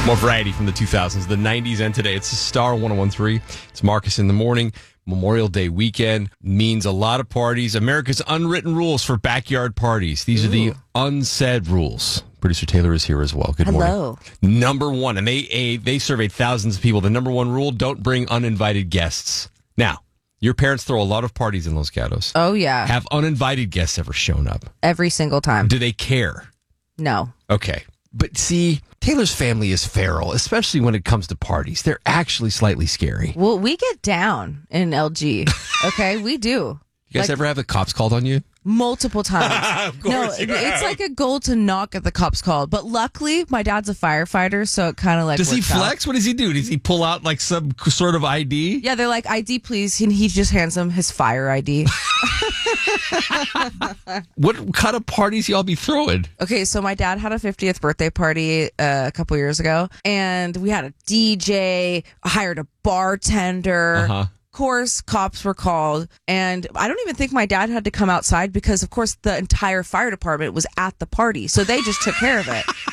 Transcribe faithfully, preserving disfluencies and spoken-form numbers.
More variety from the two thousands, the nineties, and today. It's Star one oh one three. It's Marcus in the morning. Memorial Day weekend means a lot of parties. America's unwritten rules for backyard parties. These Ooh. are the unsaid rules. Producer Taylor is here as well. Good morning. Hello. Number one, and they a, they surveyed thousands of people. The number one rule: don't bring uninvited guests. Now, your parents throw a lot of parties in Los Gatos. Oh yeah. Have uninvited guests ever shown up? Every single time. Do they care? No. Okay. But see, Taylor's family is feral, especially when it comes to parties. They're actually slightly scary. Well, we get down in L G. Okay, we do. You guys like, ever have the cops called on you? Multiple times. Of course no, you it's have. like a goal to not get the cops called. But luckily, my dad's a firefighter, so it kind of like Does he works out. flex? What does he do? Does he pull out like some sort of I D? Yeah, they're like, I D, please. And he just hands them his fire I D. What kind of parties y'all be throwing? Okay, so my dad had a fiftieth birthday party uh, a couple years ago, and we had a D J, hired a bartender. Uh-huh. Of course, cops were called, and I don't even think my dad had to come outside because, of course, the entire fire department was at the party, so they just took care of it.